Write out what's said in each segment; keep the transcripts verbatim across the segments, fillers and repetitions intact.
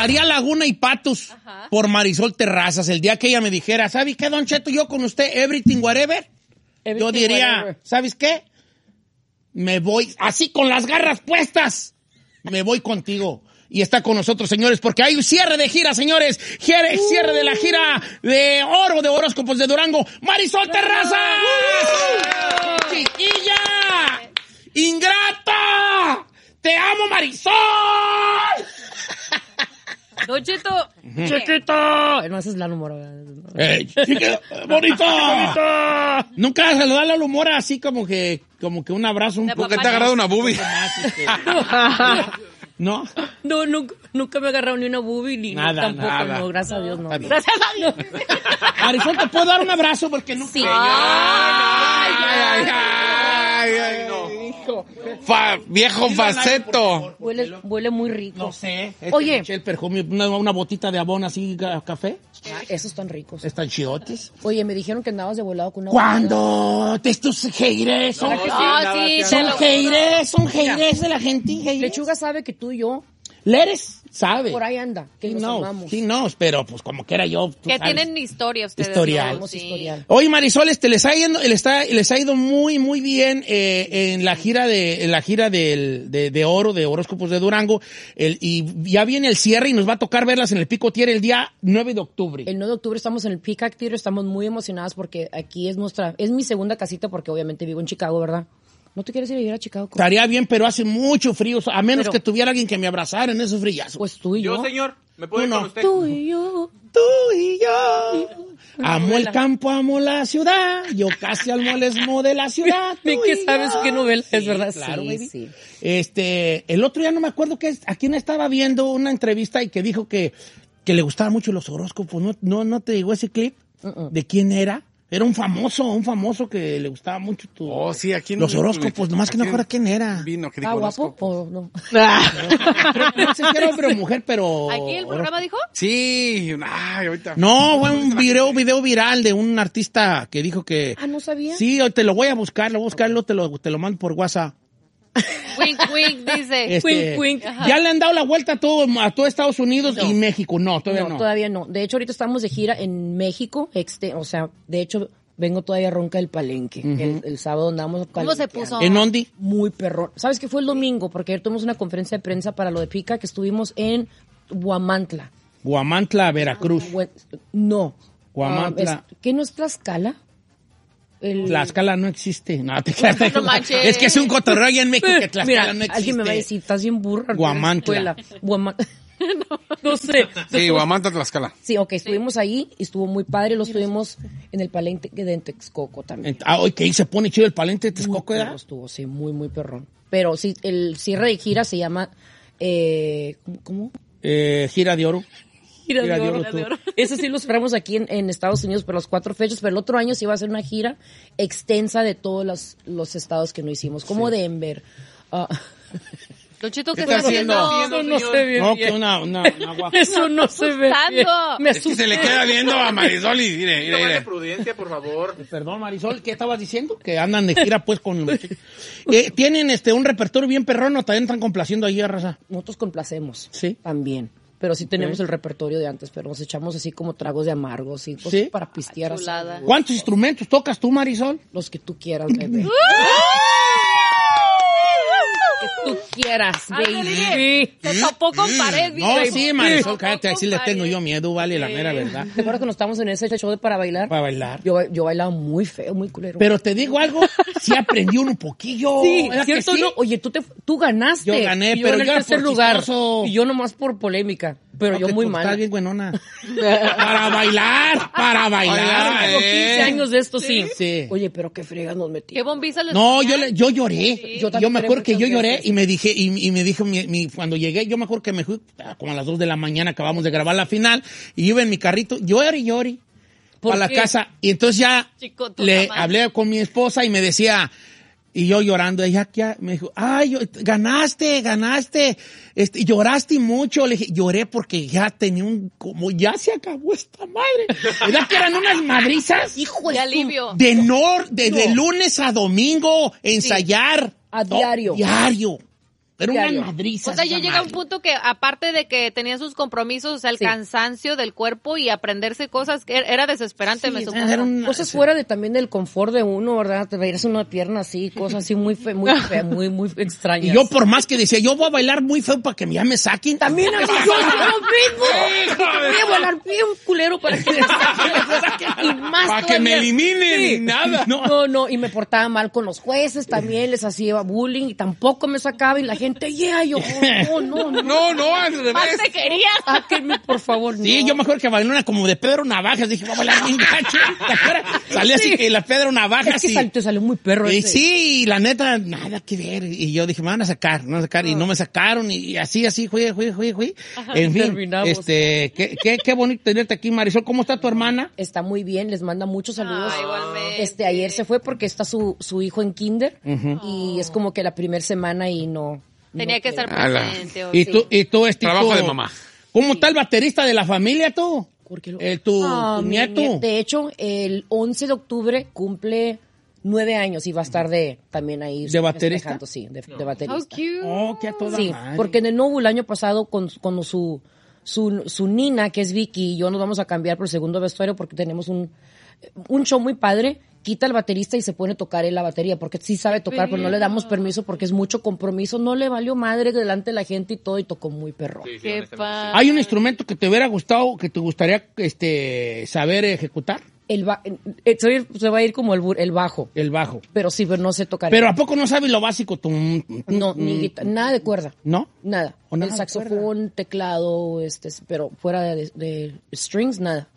daría Laguna y Patos Ajá. por Marisol Terrazas el día que ella me dijera, ¿sabes qué, Don Cheto? Yo con usted, everything, whatever. Everything, yo diría, whatever. ¿Sabes qué? Me voy, así con las garras puestas, me voy contigo. Y está con nosotros, señores, porque hay un cierre de gira, señores. Cierre, uh. cierre de la gira de oro de horóscopos de Durango. ¡Marisol Terrazas! Uh. ¡Chiquilla! ¡Ingrata! ¡Te amo, Marisol! Don Cheto. ¡Chiquito! No, esa es la número. ¡Eh, chiquito! ¡Bonito! ¡Bonito! Nunca saludarle al humor así como que, como que un abrazo. Un ¿Por qué te ha agarrado una boobie? ¿No? No, nunca, nunca me he agarrado ni una boobie, ni nada, tampoco, nada. no, gracias a Dios, no. Gracias a Dios. Marisol, ¿te puedo dar un abrazo? Porque nunca... Sí. Ay, ay, ay, ay, no. Fa, viejo faceto. Huele, huele muy rico. No sé. Este Oye. El perfume, una, una botita de abón así, café. Ah, esos están ricos. Están chidotes. Oye, me dijeron que andabas de volado con una... ¿Cuándo? ¿Estos haters? Son, No, sí, no, sí, son haters, son haters de la gente. Haters. Lechuga sabe que tú y yo... Leres sabe. Por ahí anda, que he nos knows, amamos. he knows, pero pues como que era yo. Que sabes. tienen historia ustedes. Historial. ¿No? Sí. historial. Oye, Marisol, este, les ha ido, les, está, les ha ido muy, muy bien eh, en la gira de, en la gira del, de, de oro, de horóscopos de Durango, el, y ya viene el cierre y nos va a tocar verlas en el Pico Tier el día nueve de octubre. El nueve de octubre estamos en el Peacock Theater, estamos muy emocionadas porque aquí es nuestra, es mi segunda casita porque obviamente vivo en Chicago, ¿verdad? ¿No te quieres ir a vivir a Chicago? Estaría bien, pero hace mucho frío, a menos pero, que tuviera alguien que me abrazara en esos frillazos. Pues tú y yo. Yo, señor, ¿me puedo ir no. con usted? Tú y yo. Tú y yo. Amo el campo, amo la ciudad. Yo casi al molesmo de la ciudad. Bien que sabes yo. qué novela sí, es, ¿verdad? Claro, sí, baby. sí. Este, el otro día no me acuerdo qué es, a quién estaba viendo una entrevista y que dijo que, que le gustaban mucho los horóscopos. ¿No, no, no te llegó ese clip? Uh-uh. ¿De quién era? Era un famoso, un famoso que le gustaba mucho tu, oh, sí, aquí los horóscopos, nomás que no recuerdo quién era. Vino, que dijo ¿Ah, guapo horóscopo. o no? No sé si era hombre o mujer, pero... ¿Aquí el programa dijo? Sí, ay, ahorita. No, fue un video, video viral de un artista que dijo que... Ah, ¿no sabía? Sí, te lo voy a buscar, lo voy a buscarlo, te lo, te lo mando por WhatsApp. Wink, wink, dice. Este, Wink, wink. ya le han dado la vuelta a todo, a todo Estados Unidos No. y México. No, todavía no. No, todavía no. De hecho, ahorita estamos de gira en México, exte- o sea, de hecho... Vengo todavía ronca del Palenque. Uh-huh. el, el sábado andamos ¿Cómo se puso? ¿En Ondi? Muy perrón. ¿Sabes qué fue el domingo? Porque ayer tuvimos una conferencia de prensa para lo de Pica, que estuvimos en Huamantla. Guamantla, Veracruz. No. Guamantla. Uh, es, ¿Qué no es Tlaxcala? El... Tlaxcala no existe. No, te creas. No manches. Es que es un cotorreo allá en México que Tlaxcala Mira, no existe. alguien me va a decir, estás bien burra. Guamantla. Guamantla. no, no sé. Sí, Guamantla, Tlaxcala. Sí, ok, estuvimos sí. ahí y estuvo muy padre. Lo estuvimos en el Palenque de Texcoco también. Ah, hoy que ahí se pone chido el Palenque de Texcoco, ¿verdad? Estuvo, sí, muy, muy perrón. Pero sí, el cierre de gira se llama, eh, ¿cómo? cómo? Eh, gira de oro. Gira, gira de, de oro. oro. De oro. Ese sí lo esperamos aquí en, en Estados Unidos por las cuatro fechas, pero el otro año sí va a ser una gira extensa de todos los, los estados que no hicimos, como sí. Denver. Uh, Don Cheto, ¿qué, ¿Qué está haciendo? Eso no se ve No, bien. que una, una, una guapa. Eso no se ve bien. Me es que se le queda viendo a Marisol y mire, mire, mire. prudencia, por favor. Perdón, Marisol, ¿qué estabas diciendo? Que andan de gira pues con... eh, ¿Tienen este un repertorio bien perrón o también están complaciendo ahí a raza? Nosotros complacemos. Sí. También. Pero sí tenemos ¿Sí? el repertorio de antes, pero nos echamos así como tragos de amargos y cosas ¿Sí? para pistear. Así. ¿Cuántos instrumentos tocas tú, Marisol? Los que tú quieras, bebé. que tú quieras, baby. Se topó con pared. No, baby. sí, Marisol, cállate, así le tengo yo miedo, vale, la mera verdad. ¿Te acuerdas que nos estábamos en ese show de para bailar? Para bailar. Yo, yo bailaba muy feo, muy culero. Pero te digo algo, sí aprendí un poquillo. Sí, ¿verdad ¿cierto? que sí? No? Oye, tú, te, tú ganaste. Yo gané, y yo pero gané yo el era tercer por lugar. chistoso. Y yo nomás por polémica. Pero No, yo muy tú mal. Estás bien buenona. Para bailar, para bailar. Tengo quince años de esto, sí. Sí. Oye, pero qué fregas nos metí. ¿Qué bombiza les No, ponían? yo le, yo lloré. Sí. Yo, Yo me acuerdo que yo muchas lloré veces. y me dije, y, y me dijo mi, mi, cuando llegué, yo me acuerdo que me fui como a las dos de la mañana, acabamos de grabar la final, y iba en mi carrito, lloré y lloré ¿Por a la qué? casa. Y entonces ya Chico, tu le mamá. hablé con mi esposa y me decía, y yo llorando, ella ya me dijo, ay, yo- ganaste, ganaste, este, lloraste mucho. Le dije, lloré porque ya tenía un, como ya se acabó esta madre. ¿Verdad que eran unas madrizas? Hijo De alivio. De nor, de, de No. lunes a domingo, ensayar. A No, diario. diario. Era una Diario. madriza. O sea, ya esa llega un madre. punto que, aparte de que tenía sus compromisos, o sea, el Sí. cansancio del cuerpo y aprenderse cosas, que era desesperante, Sí, me era supongo. una- Cosas fuera de también del confort de uno, ¿verdad? Te veías una pierna así, cosas así muy fe, muy fea, muy, muy extrañas. Y yo por más que decía, yo voy a bailar muy feo para que ya me saquen. También a mí, yo hago lo mismo. Voy a volar bien culero para que me saquen. Y más Para que me todavía. eliminen Sí. y nada. No, no, no, y me portaba mal con los jueces, también les hacía bullying y tampoco me sacaba y la gente, yeah, yo, oh, no, no, no. No, no, al revés. Más te quería. Sáquenme, por favor. Sí, no. yo me acuerdo que bailé una como de Pedro Navajas. Dije, voy a bailar bien gacho. ¿Te acuerdas? Salía así que la Pedro Navajas. Es que y- sal- te salió muy perro Y ese. sí, y la neta, nada que ver. Y yo dije, me van a sacar, me van a sacar. Y no me sacaron. Y así, así, fui, fui, fui, fui. En fin, terminamos. este, qué, qué, qué bonito tenerte aquí, Marisol. ¿Cómo está tu hermana? Está muy bien, les manda muchos saludos. Ah, igualmente. Este, ayer se fue porque está su, su hijo en kinder y es como que la primera semana y no. Tenía no que puede. estar Ala. presente. o Y sí. tú, y tú, este, Trabajo tú- de mamá. ¿Cómo está el baterista de la familia, tú? ¿Por qué lo- El, tu, Ah, tu mi nieto. nie- De hecho, el once de octubre cumple nueve años y va a estar de también ahí. ¿De baterista? festejando, Sí, de, de How baterista. cute. Oh, que a toda Sí, madre. porque en el Novo el año pasado con, con su, su, su nina, que es Vicky, y yo nos vamos a cambiar por el segundo vestuario porque tenemos un, un show muy padre. Quita el baterista y se pone a tocar él la batería, porque sí sabe tocar, pero no le damos permiso porque es mucho compromiso. No le valió madre delante de la gente y todo, y tocó muy perro. Qué padre. ¿Hay un instrumento que te hubiera gustado, que te gustaría este saber ejecutar? El ba- eh, se va a ir- se va a ir como el, bur- el bajo, El bajo. pero sí, pero no sé tocar. Pero ¿a poco no sabes lo básico? Tum, tum, No, tum, ni guita- nada de cuerda. ¿No? Nada. O nada el de saxofón, teclado, este, pero fuera de, de strings, nada.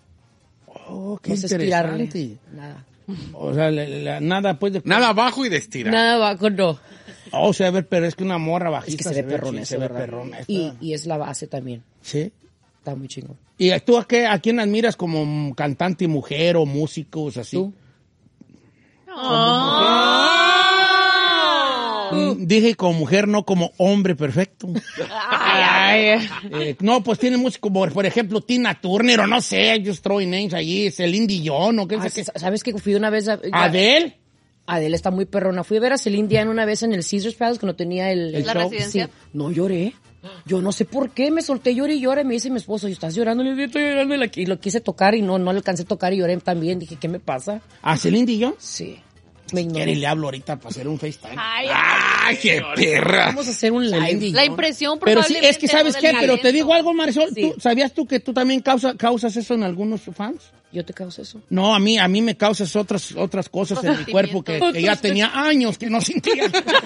Oh, qué No sé estirarle. interesante. Nada. O sea, la- la- nada pues de... Nada abajo y de estirar. Nada bajo, no. Oh, o sea, a ver, pero es que una morra Es bajista que se ve perrona, sí, esa, se ve ¿verdad? perrona. esta. Y, y es la base también. Sí. Está muy chingón. ¿Y tú a, qué, a quién admiras como cantante y mujer o músicos así? ¿Tú? Mm, Dije como mujer, no como hombre perfecto. Ay, ay. Eh, no, pues tiene músicos como, por ejemplo, Tina Turner o no sé, just throwing names allí, Celine Dion o qué Ah, sé qué. ¿Sabes que fui una vez a... ya- ¿Adele? Adele está muy perrona. Fui a ver a Celine Dion una vez en el Caesars Palace cuando tenía el... El ¿La show. residencia? Sí. No lloré. Yo no sé por qué, me solté, lloré y lloré. Me dice mi esposo, ¿y estás llorando? Le dije, estoy llorando. Y la- Y lo quise tocar y no, no le alcancé a tocar y lloré también. Dije, ¿qué me pasa? ¿A Celine Dion? Sí. Me ignoró. Quiere, le hablo ahorita para hacer un FaceTime. Ay, ¡Ay, qué perra! Vamos a hacer un Celine live. Dion. La impresión Pero sí, probablemente. es que ¿sabes no qué? del Pero te talento. digo algo, Marisol. Sí. ¿tú, ¿Sabías tú que tú también causa, causas eso en algunos fans? ¿Yo te causo eso? No, a mí, a mí me causas otras, otras cosas en mi cuerpo que, que ya tenía años que no sentía.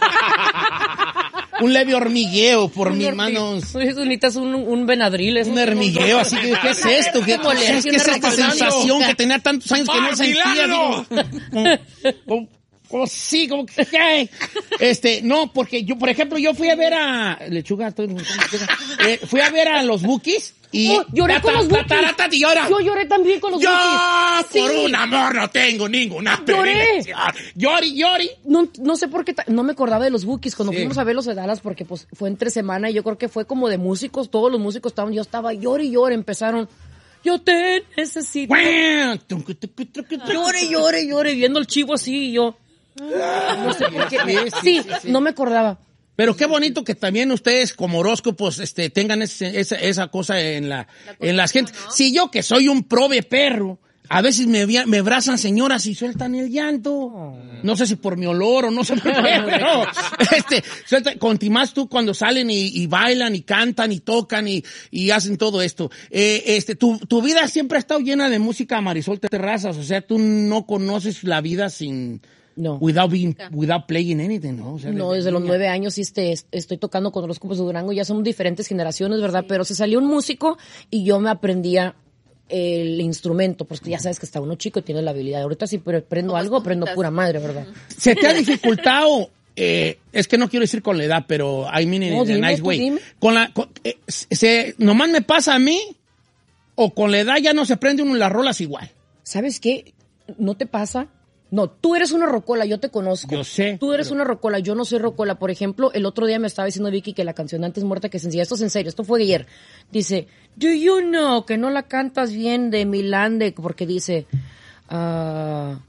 Un leve hormigueo por mis manos. Eso necesitas un, un Benadryl. eso. Un hormigueo, así que, ¿qué es esto? ¿Qué, Como le es, hacía ¿qué es una esta rapazando. sensación que tenía tantos años que no sentía? ¡Milagro! Digo, como, como- como sí, como que, ¿qué? Este, no, porque yo, por ejemplo, yo fui a ver a, lechuga, estoy- eh, fui a ver a los Bukis y... Oh, lloré con los Bukis. Bukis. llora. Yo lloré también con los Yo, Bukis. por Sí. un amor no tengo ninguna Lloré. predilección. Llori, llori. No, no sé por qué, ta- no me acordaba de los Bukis cuando Sí. fuimos a verlos de Dallas porque pues fue entre semana y yo creo que fue como de músicos, todos los músicos estaban, yo estaba llore y llore, empezaron, yo te necesito. Llore, llore, llore, viendo el chivo así y yo. No sé por qué. Sí, Sí, no me acordaba. Pero qué bonito que también ustedes como horóscopos este, tengan ese- esa, esa cosa en la, en las gentes. Si yo que soy un prove perro, a veces me, via- me abrazan señoras y sueltan el llanto. No sé si por mi olor o no sé por qué, pero este, suelta, contimás tú cuando salen y, y bailan y cantan y tocan y, y hacen todo esto. Eh, este, tu, tu vida siempre ha estado llena de música, Marisol Terrazas, o sea, tú no conoces la vida sin... No. Without being, without playing anything, ¿no? O sea, No, desde los niña. nueve años sí este, estoy tocando con los cupos de Durango, ya son diferentes generaciones, ¿verdad? Pero se salió un músico y yo me aprendía el instrumento, porque ya sabes que está uno chico y tiene la habilidad. Ahorita sí, pero aprendo algo, aprendo pura madre, ¿verdad? ¿Se te ha dificultado? Eh, es que no quiero decir con la edad, pero I mean in No, a dime, nice tú way. dime. Con la, con- eh, se, ¿nomás me pasa a mí? ¿O con la edad ya no se prende uno las rolas igual? ¿Sabes qué? ¿No te pasa? No, tú eres una rocola, yo te conozco. Yo sé, Tú eres pero- una rocola, yo no soy rocola. Por ejemplo, el otro día me estaba diciendo Vicky que la canción de Antes Muerta que sencilla. Esto es en serio, esto fue ayer. Dice, do you know que no la cantas bien de Milán, de, porque dice, ah,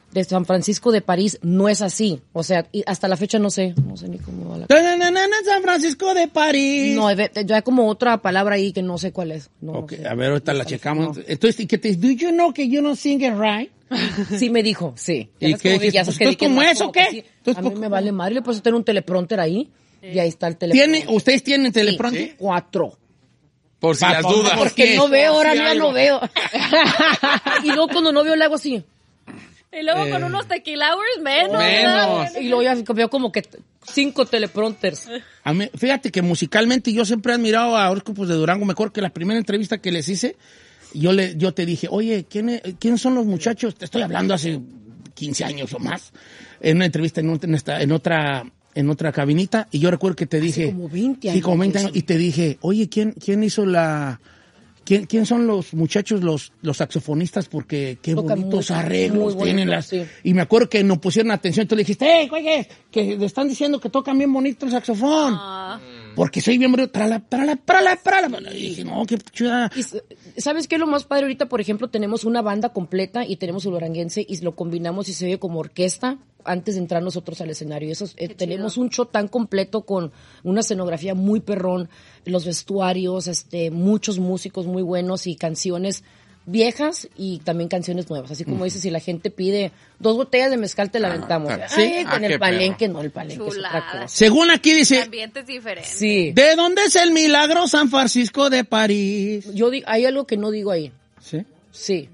de San Francisco de París no es así. O sea, y hasta la fecha no sé, no sé ni cómo va la... San Francisco de París. No, ya hay como otra palabra ahí que no sé cuál es. No, Ok, no sé. a ver, ahorita la checamos. No. Entonces, ¿qué te do you know que you don't sing it right? Sí me dijo, sí. ¿Y Ya sabes qué como que- dijiste? ya sabes Pues, que ¿tú di que cómo no, es o como que qué? sí. ¿Tú A mí cómo- me vale madre, le puedes tener un teleprompter ahí y ahí está el teleprompter. ¿Tiene, ¿Ustedes tienen teleprompter? Sí, cuatro. Por si Pa- las pa- dudas. por- Porque Sí, no veo, ahora sí, ya algo. no veo. Y luego cuando no veo le hago así. Y luego Eh. con unos tequila hours menos. Menos. ¿verdad? Y luego ya veo como que t- cinco teleprompters. A mí, fíjate que musicalmente yo siempre he admirado a Horóscopos de Durango. Mejor que la primera entrevista que les hice, yo le, yo te dije, oye, ¿quién es- ¿quiénes son los muchachos? Te estoy hablando hace quince años o más, en una entrevista en, un- en, esta, en otra en otra cabinita, y yo recuerdo que te dije... como veinte Sí, como años, veinte años, sí. y te dije, oye, ¿quién, quién hizo la... ¿Quién, ¿Quién son los muchachos, los, los saxofonistas? Porque qué Tocan bonitos muy- arreglos muy tienen bonitos, las... sí. Y me acuerdo que nos pusieron atención, tú le dijiste, hey, oye, que le están diciendo que tocan bien bonito el saxofón. Ah. Porque soy bien bonito, trala, trala, trala, trala. Y dije, no, qué chula. Y s- ¿sabes qué es lo más padre? Ahorita, por ejemplo, tenemos una banda completa y tenemos el oranguense y lo combinamos y se ve como orquesta antes de entrar nosotros al escenario. Eso es- eh, tenemos un show tan completo con una escenografía muy perrón, los vestuarios, este, muchos músicos muy buenos y canciones viejas y también canciones nuevas. Así como dices, si la gente pide dos botellas de mezcal, te la aventamos. claro. Sí, Sí. Ah, en el qué palenque, no, el palenque es otra Chulada. cosa. Según aquí El dice, ambiente es diferente. Sí. ¿de dónde es el milagro San Francisco de París? Yo di- hay algo que no digo ahí. ¿Sí? Sí.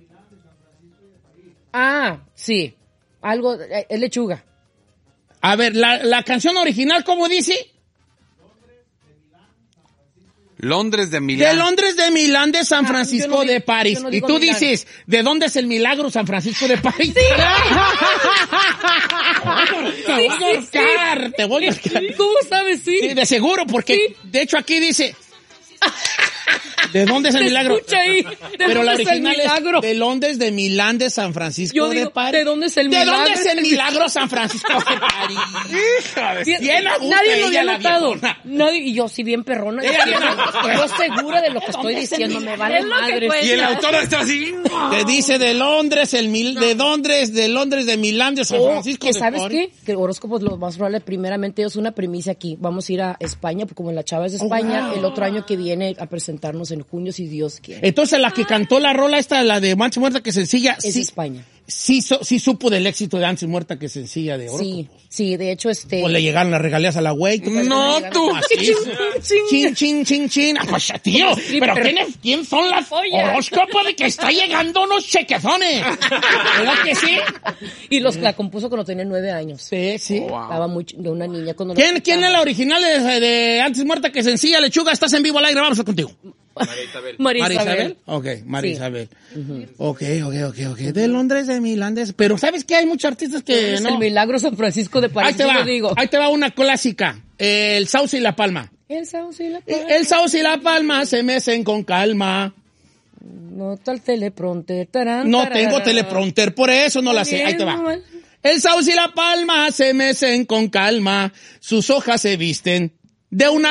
Ah, sí. Algo, eh, es lechuga. A ver, la, la canción original, ¿cómo dice? Londres de Milán. De Londres, de Milán, de San Ah, Francisco, yo no digo- de París. yo no Y digo tú Milán. dices, ¿de dónde es el milagro San Francisco de París? ¡Sí! Te voy a ahorcar, te voy a ahorcar. ¿Cómo sabes? Sí. Sí, de seguro, porque de hecho aquí dice, ¿de dónde es el Se milagro? escucha ahí. ¿De Pero la dónde es el original milagro? es de Londres, de Milán, de San Francisco, Yo de digo, París. ¿de dónde es el ¿De milagro? dónde es el milagro San Francisco de París? Hija de- Bien- bien a gusto Nadie lo ella, había la notado. viejona. Nadie, y yo sí bien perrona. Ella bien a gusto. Yo segura de lo que estoy ¿Dónde es el diciendo. Me vale Es lo que madre. cuenta. Y el autor está así. Te dice de Londres, el mil, de Londres, de Londres, de Milán, de San Oh, Francisco que de ¿sabes París. qué? Que el horóscopo lo más probable, primeramente, es una premisa aquí. Vamos a ir a España, porque como la chava es de España, Oh, wow. el otro año que viene a presentarnos en junio, si Dios quiere. Entonces la que cantó la rola esta, la de Mancha Muerta que sencilla, Es sí, España. sí, so- sí supo del éxito de Antes Muerta que sencilla de Sí, Horóscopos. sí, de hecho, este... O le llegaron las regalías a la güey. ¿tú crees No, que le tú. llegaron? Así. Chin, chin, chin, chin. Ah, pues, tío, pero ¿quién, es- quién son las horóscopos de que está llegando unos chequezones? ¿Verdad que sí? Y los la compuso cuando tenía nueve años. Sí, sí. Estaba muy ch- de una niña cuando... ¿Quién, ¿Quién es la original de, de Antes Muerta que sencilla, Lechuga? Estás en vivo al aire, vamos a contigo. María María Isabel. Isabel. Ok, María Sí. Isabel. Ok, ok, ok, ok. De Londres, de Milán, de... Pero ¿sabes qué? Hay muchos artistas que Es no... el milagro San Francisco de París, Ahí te yo va, lo digo. ahí te va una clásica. El Sauce y la Palma. El sauce y la El, palma. el Sauce y la Palma se mecen con calma. No tal teleprompter. Tarán, No tararara. tengo teleprompter, por eso no la sé. Ahí te va. El Sauce y la Palma se mecen con calma. Sus hojas se visten de una